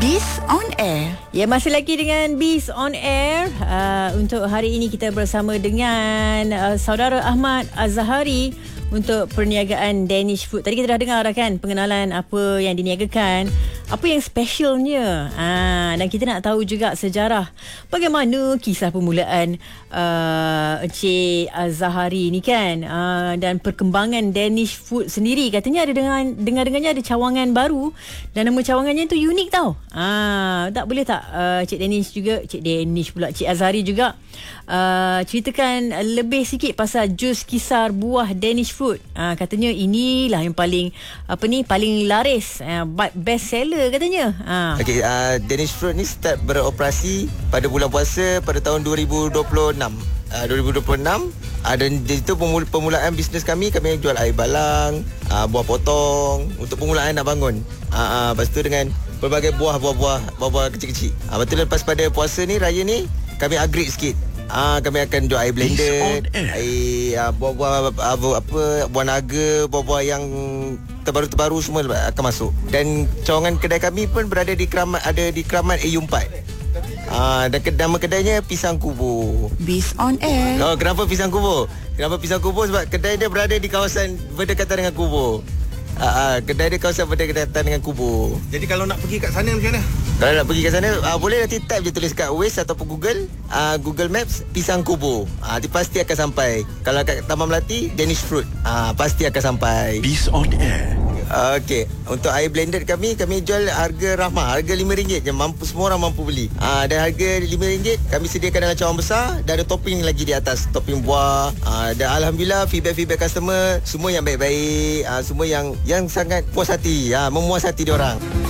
Biz on Air. Ya, masih lagi dengan Biz on Air. Untuk hari ini kita bersama dengan saudara Ahmad Az-Zahari untuk perniagaan Danish Food. Tadi kita dah dengar kan pengenalan apa yang diniagakan, apa yang specialnya. Dan kita nak tahu juga sejarah bagaimana kisah permulaan Encik Az-Zahari ni kan, dan perkembangan Danish Food sendiri. Katanya ada dengar-dengarnya ada cawangan baru dan nama cawangannya tu unik tau. Tak boleh tak Cik Danish juga, Cik Az-Zahari juga ceritakan lebih sikit pasal jus kisar buah Danish Fruit. Katanya inilah yang paling paling laris, best seller katanya. Okey, Danish Fruit ni start beroperasi pada bulan puasa pada tahun 2026. 2026 dan itu permulaan bisnes kami jual air balang, buah potong untuk permulaan nak bangun. Lepas tu dengan pelbagai buah kecil-kecil. Lepas tu lepas pada puasa ni, raya ni, kami upgrade sikit. Kami akan jual air blended, air buah naga, buah-buah yang terbaru semua akan masuk. Dan cawangan kedai kami pun berada di Keramat AU4. Dan nama kedainya Pisang Kubur. Biz on Air. Kenapa Pisang Kubur? Sebab kedai dia berada di kawasan berdekatan dengan kubur. Kedai dia kawasan berdekatan dengan kubur. Jadi kalau nak pergi kat sana macam mana? Kalau nak pergi kat sana, boleh nanti type je, tulis kat Waze ataupun Google Maps Pisang Kubur. Pasti akan sampai. Kalau kat Taman Melati, Danish Fruit, pasti akan sampai. Biz on Air. Okey, untuk air blended kami jual harga rahmah, harga RM5 je, semua orang mampu beli. Dan harga RM5 kami sediakan dengan cawan besar dan ada topping lagi di atas, topping buah. Dan alhamdulillah feedback customer semua yang baik-baik, semua yang sangat puas hati, memuas hati diorang.